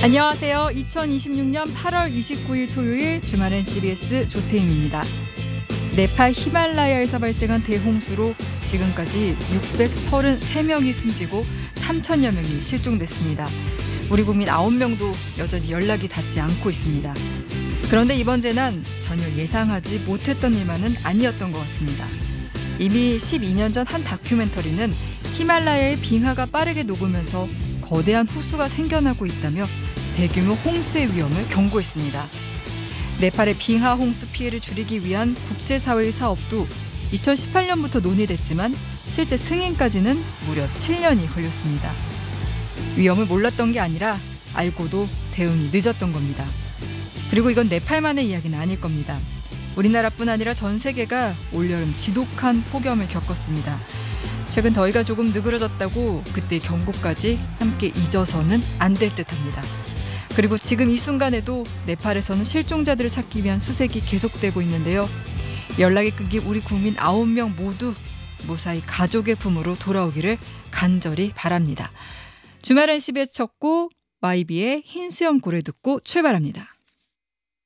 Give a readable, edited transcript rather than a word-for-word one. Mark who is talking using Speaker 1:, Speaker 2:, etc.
Speaker 1: 안녕하세요. 2026년 8월 29일 토요일 주말엔 CBS 조태임입니다. 네팔 히말라야에서 발생한 대홍수로 지금까지 633명이 숨지고 3천여 명이 실종됐습니다. 우리 국민 9명도 여전히 연락이 닿지 않고 있습니다. 그런데 이번 재난 전혀 예상하지 못했던 일만은 아니었던 것 같습니다. 이미 12년 전 한 다큐멘터리는 히말라야의 빙하가 빠르게 녹으면서 거대한 호수가 생겨나고 있다며 대규모 홍수의 위험을 경고했습니다. 네팔의 빙하 홍수 피해를 줄이기 위한 국제사회의 사업도 2018년부터 논의됐지만 실제 승인까지는 무려 7년이 걸렸습니다. 위험을 몰랐던 게 아니라 알고도 대응이 늦었던 겁니다. 그리고 이건 네팔만의 이야기는 아닐 겁니다. 우리나라뿐 아니라 전 세계가 올여름 지독한 폭염을 겪었습니다. 최근 더위가 조금 느그러졌다고 그때의 경고까지 함께 잊어서는 안 될 듯합니다. 그리고 지금 이 순간에도 네팔에서는 실종자들을 찾기 위한 수색이 계속되고 있는데요. 연락이 끊긴 우리 국민 9명 모두 무사히 가족의 품으로 돌아오기를 간절히 바랍니다. 주말엔 CBS 첫 곡 YB의 흰 수염 고래 듣고 출발합니다.